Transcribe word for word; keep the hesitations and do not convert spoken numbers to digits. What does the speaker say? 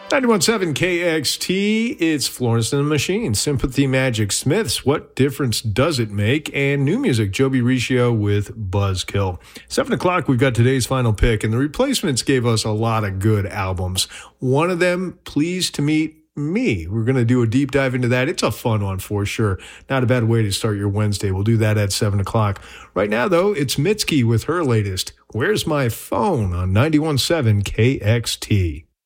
ninety-one point seven K X T, it's Florence and the Machine, Sympathy Magic Smiths, What Difference Does It Make? And new music, Joby Riccio with Buzzkill. Seven o'clock, we've got today's final pick, and the Replacements gave us a lot of good albums. One of them, Pleased to Meet Me. We're going to do a deep dive into that. It's a fun one for sure. Not a bad way to start your Wednesday. We'll do that at seven o'clock. Right now, though, it's Mitski with her latest, Where's My Phone on ninety-one point seven K X T.